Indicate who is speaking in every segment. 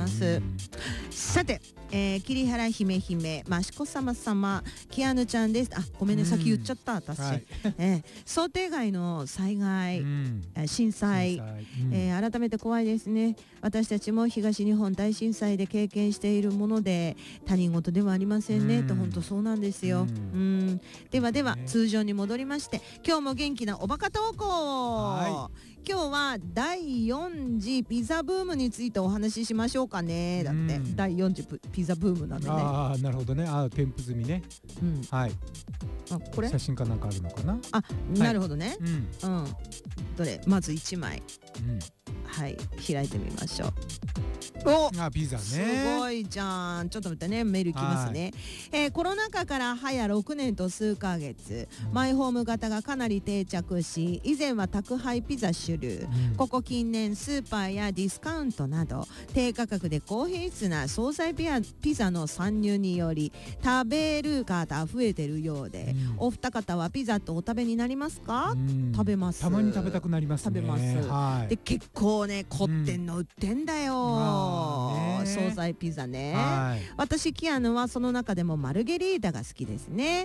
Speaker 1: ます。さて、桐原姫姫益子様様キアヌちゃんです。あ、ごめんね、先言っちゃった私、はい、想定外の災害、震災、改めて怖いですね。私たちも東日本大震災で経験しているもので他人事ではありませんねと、本当そうなんですよ。ではでは、通常に戻りまして、今日も元気なおバカ投稿、今日は第4次ピザブームについてお話ししましょうかね。だって第4次ピザブームなんでね。
Speaker 2: ああ、なるほどね。ああ、添付済みね。はい。
Speaker 1: あ、これ
Speaker 2: 写真かなんかあるのかな。
Speaker 1: あ、なるほどね。どれ、まず1枚、はい、開いてみましょう。お、
Speaker 2: ピザね。
Speaker 1: すごいじゃん。ちょっと待ってね、メールきますね。コロナ禍から早6年と数ヶ月、マイホーム型がかなり定着し、以前は宅配ピザ主流、ここ近年スーパーやディスカウントなど低価格で高品質な惣菜ピザの参入により食べる方増えてるようで、お二方はピザってお食べになりますか？食べます。
Speaker 2: たまに食べたくなりますね。
Speaker 1: 食べます。で、結構ね、凝ってんの売ってんだよ。惣菜ピザね。私キアヌはその中でもマルゲリータが好きですね。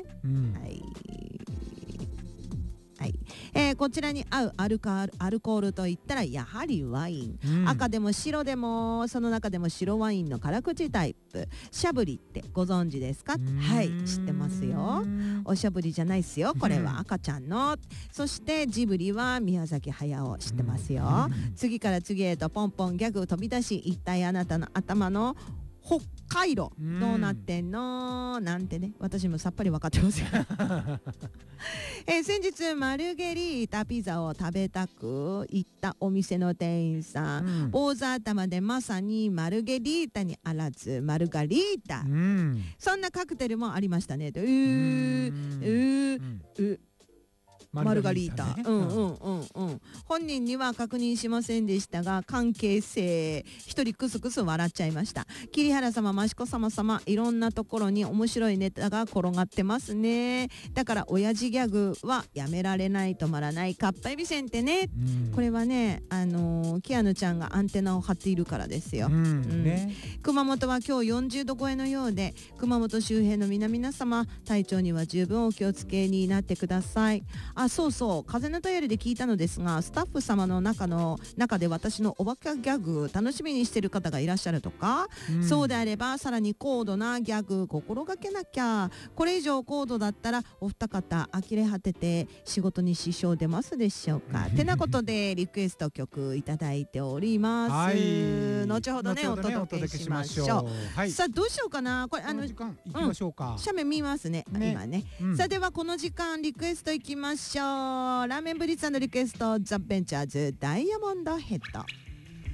Speaker 1: こちらに合うアルコールといったらやはりワイン、赤でも白でも、その中でも白ワインの辛口タイプ、しゃぶりってご存知ですか？はい、知ってますよ。おしゃぶりじゃないっすよ、これは赤ちゃんの。そしてジブリは宮崎駿、知ってますよ。次から次へとポンポンギャグ飛び出し、一体あなたの頭の北海道どうなってんのなんてね、私もさっぱり分かってますよ。先日マルゲリータピザを食べたく行ったお店の店員さん、坊主頭でまさにマルゲリータにあらずマルガリータ、そんなカクテルもありましたね。マルガリータ、本人には確認しませんでしたが、関係性一人クスクス笑っちゃいました。桐原様、益子様様、いろんなところに面白いネタが転がってますね。だから親父ギャグはやめられない、止まらない、かっぱえびせんってね、これはね、キアヌちゃんがアンテナを張っているからですよ。熊本は今日40度超えのようで、熊本周辺の皆様、体調には十分お気をつけになってください。そうそう、風の便りで聞いたのですが、スタッフ様の中で私のおバカギャグ楽しみにしている方がいらっしゃるとか、そうであればさらに高度なギャグ心がけなきゃ。これ以上高度だったらお二方呆れ果てて仕事に支障出ますでしょうか。てなことでリクエスト曲いただいております。後ほどね、お届けしましょう。さあ、どうしようかな、これ
Speaker 2: 時間いきましょうか。
Speaker 1: 写メ見ますね、今ね。さあ、ではこの時間リクエストいきましょう。ラーメンブリッツァのリクエスト、ザ・ベンチャーズダイヤモンドヘッド。